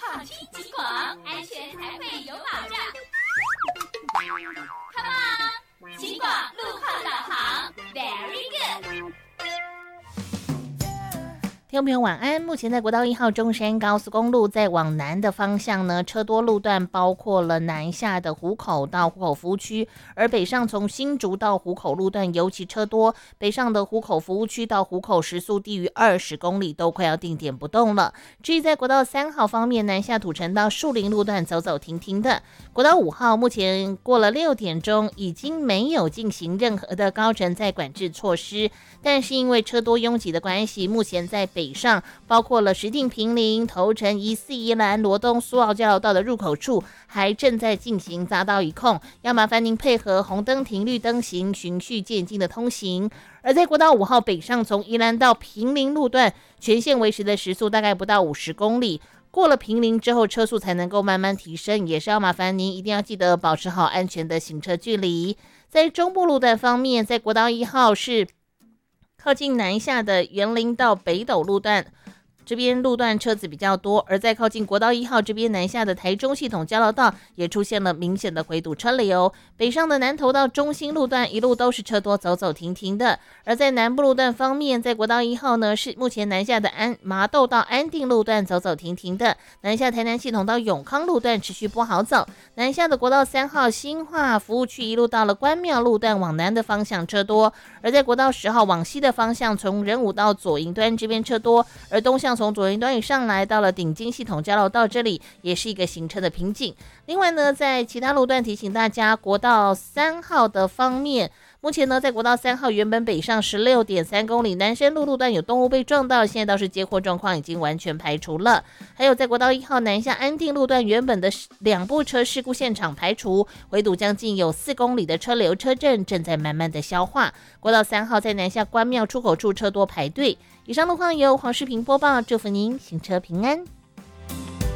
放轻警广，安全才会有保障。Come on， 警广路况导航 ，Very good。 听众朋友晚安，目前在国道1号中山高速公路在往南的方向呢，车多路段包括了南下的湖口到湖口服务区，而北上从新竹到湖口路段尤其车多，北上的湖口服务区到湖口时速低于20公里都快要定点不动了。至于在国道3号方面，南下土城到树林路段走走停停的。国道5号目前过了6点钟，已经没有进行任何的高乘载管制措施，但是因为车多拥挤的关系，目前在北上包括了石碇、坪林、头城、宜四、宜兰、罗东、苏澳交流道的入口处还正在进行匝道一控，要麻烦您配合红灯停绿灯行，循序渐进的通行。而在国道5号北上从宜兰到坪林路段，全线维持的时速大概不到50公里，过了坪林之后车速才能够慢慢提升，也是要麻烦您一定要记得保持好安全的行车距离。在中部路段方面，在国道1号是靠近南下的员林到北斗路段，这边路段车子比较多，而在靠近国道1号这边南下的台中系统交流道也出现了明显的回堵车流。北上的南投到中兴路段一路都是车多走走停停的。而在南部路段方面，在国道1号呢是目前南下的麻豆到安定路段走走停停的，南下台南系统到永康路段持续不好走，南下的国道3号新化服务区一路到了关庙路段往南的方向车多，而在国道10号往西的方向从仁武到左营端这边车多，而东向从左营端以上来到了顶金系统交流道这里也是一个行车的瓶颈。另外呢，在其他路段提醒大家，国道3号的方面，目前呢在国道3号原本北上 16.3 公里南深路路段有动物被撞到，现在倒是接获状况已经完全排除了。还有在国道1号南下安定路段原本的2部车事故现场排除，回堵将近有4公里的车流车阵正在慢慢的消化。国道3号在南下关庙出口处车多排队。以上路况由黄世平播报，祝福您行车平安。